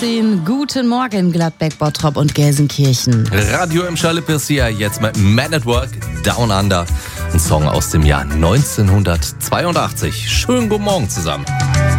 10. Guten Morgen, Gladbeck, Bottrop und Gelsenkirchen. Radio im Schallepirsia jetzt mit Man at Work, Down Under. Ein Song aus dem Jahr 1982. Schönen guten Morgen zusammen.